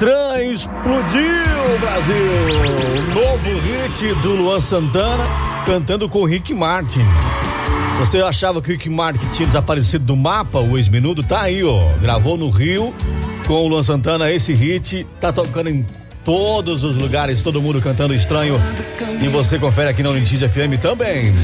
Estranho explodiu, Brasil! O novo hit do Luan Santana cantando com Rick Martin. Você achava que o Rick Martin tinha desaparecido do mapa, o ex-menudo? Tá aí, ó. Gravou no Rio com o Luan Santana esse hit, tá tocando em todos os lugares, todo mundo cantando Estranho. E você confere aqui na Unitins FM também.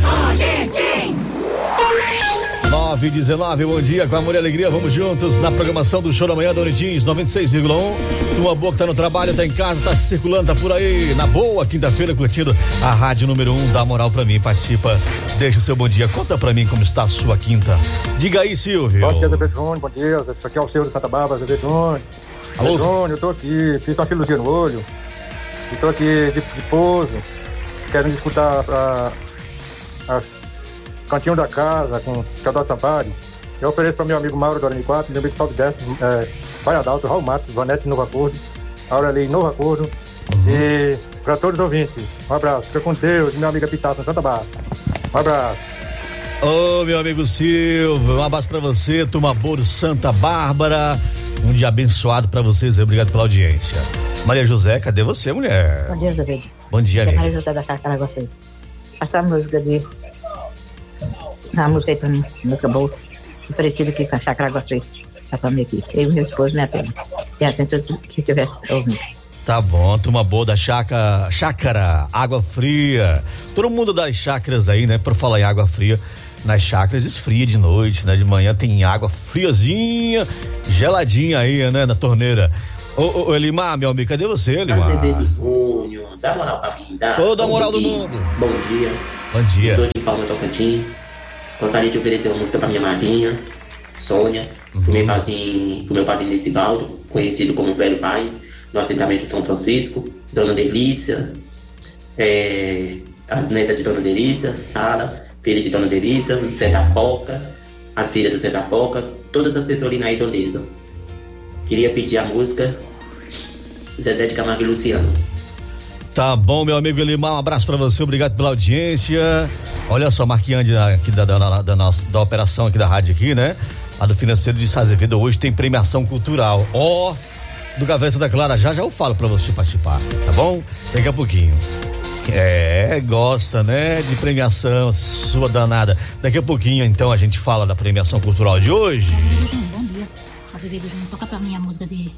9h19, bom dia, com amor e alegria, vamos juntos na programação do Show da Manhã da Unitins 96,1. Uma boa que tá no trabalho, tá em casa, tá circulando, tá por aí, na boa, quinta-feira, curtindo a rádio número 1, dá moral pra mim, participa, deixa o seu bom dia, conta pra mim como está a sua quinta. Diga aí, Silvio. Bom dia, Zé Júnior, bom dia, isso aqui é o Silvio de Santa Bárbara, Zé Júnior. Zé Júnior, eu tô aqui, fiz uma cirurgia no olho, e tô aqui de pouso, querendo escutar as Cantinho da Casa, com Teodoro Sampaio. Eu ofereço para meu amigo Mauro do Arani 4, meu amigo Salve 10, Pai Adalto, Raul Matos, Vanete Novo Acordo, Aureli Novo Acordo, e para todos os ouvintes, um abraço, fica com Deus, meu amigo Pitaço, Santa Bárbara. Um abraço. Ô, meu amigo Silvio, um abraço pra você, turma boa do Santa Bárbara, um dia abençoado pra vocês, obrigado pela audiência. Maria José, cadê você, mulher? Bom dia, José. Bom dia, amiga. Maria José da Chácara Guaçu. Essa música de... A música aí pra mim, música boa, oferecida aqui com a Chácara Guaçu, a família aqui, eu e meu esposo, minha prima. E assim, se tiver ouvindo. Tá bom, turma boa da chácara, água fria. Todo mundo das chácaras aí, né? Por falar em água fria, nas chácaras esfria de noite, né? De manhã tem água friazinha, geladinha aí, né? Na torneira. Ô, Elimar, meu amigo, cadê você, Elimar? Júnior, dá moral pra mim, dá. Toda a moral do mundo. Bom dia. Bom dia. Estou de Palma Tocantins. Gostaria de oferecer uma música pra minha madrinha, Sônia, pro meu padrinho Nesivaldo, conhecido como Velho Paz, no assentamento de São Francisco, Dona Delícia, as netas de Dona Delícia, Sara, filha de Dona Delícia, o Zé da Foca, as filhas do Zé da Foca, todas as pessoas ali na redondeza. Queria pedir a música Zezé de Camargo e Luciano. Tá bom, meu amigo Elimar, um abraço pra você, obrigado pela audiência. Olha só, Marquiane aqui da operação aqui da rádio aqui, né? A do Financeiro de Azevedo hoje tem premiação cultural. Do Cabeça da Clara, já eu falo pra você participar, tá bom? Daqui a pouquinho. Gosta, né? De premiação, sua danada. Daqui a pouquinho, então, a gente fala da premiação cultural de hoje. Bom dia. Azevedo Júnior, toca pra mim a música de...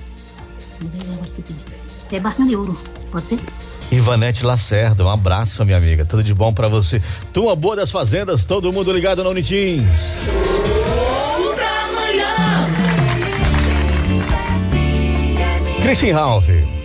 É Barquinho de Ouro, pode ser? Ivanete Lacerda, um abraço, minha amiga, tudo de bom pra você. Turma boa das fazendas, todo mundo ligado na Unitins. Show da manhã. Christian Ralph.